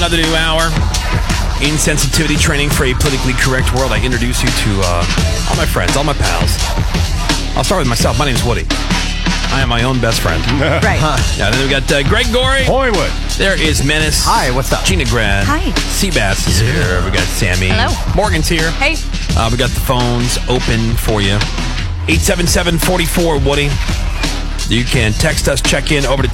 another new hour. Insensitivity training for a politically correct world. I introduce you to all my friends, all my pals. I'll start with myself. My name's Woody. I am my own best friend. Right. Yeah, then we got Greg Gorey. Hoywood. There is Menace. Hi, what's up? Gina Grad. Hi. Seabass is here. We got Sammy. Hello. Morgan's here. Hey. We got the phones open for you. 877-44-Woody. You can text us, check in over to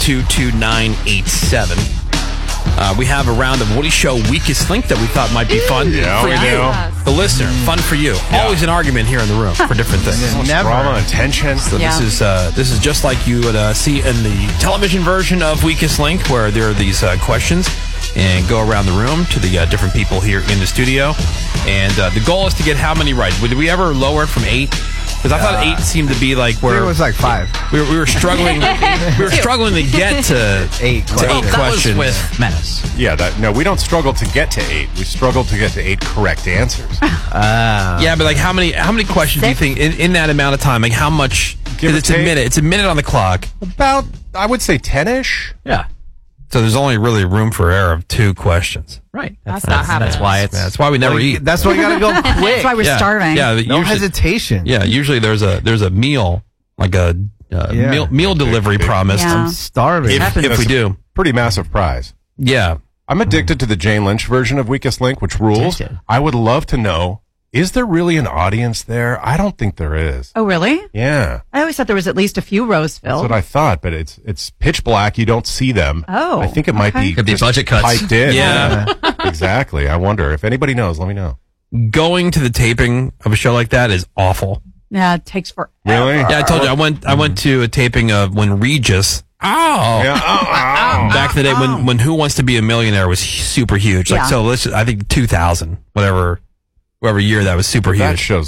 22987. We have a round of Woody Show Weakest Link that we thought might be fun Yeah, for we you, do. the listener. Fun for you. Always an argument here in the room for different things. Never. Drama and tension. So Yeah. this is just like you would see in the television version of Weakest Link, where there are these questions and go around the room to the different people here in the studio. And the goal is to get how many right? Did we ever lower it from 8? Because I thought 8 seemed to be like where It was like 5. we were struggling. We were struggling to get to 8 to 8 questions. with Menace. Yeah, no, we don't struggle to get to 8. We struggle to get to 8 correct answers. Yeah, but like how many questions do you think in that amount of time? Like how much? Give Because or it's a take. minute. It's a minute on the clock. About, I would say 10-ish. Yeah. So there's only really room for error of 2 questions. Right. That's not happening. That's why it's. That's why we never eat. That's why you gotta go quick. That's why we're Yeah. starving. Yeah, no usually, hesitation. yeah. Usually there's a meal like a Yeah. meal delivery big- promised. Yeah. I'm starving. If we do, Pretty massive prize. yeah. I'm addicted to the Jane Lynch version of Weakest Link, which rules. Addicted. I would love to know, is there really an audience there? I don't think there is. Oh, really? Yeah, I always thought there was at least a few rows that's filled. what I thought, but it's pitch black. You don't see them. Oh, I think it might okay. be Could be just budget cuts. piped in. Yeah. Exactly. I wonder if anybody knows. Let me know. Going to the taping of a show like that is awful. Yeah, it takes forever. Really? Yeah, I told you I went to a taping of when Regis. Yeah. Back in the day when Who Wants to Be a Millionaire was super huge. Like Yeah. so, I think 2000, whatever year that was super That huge. show's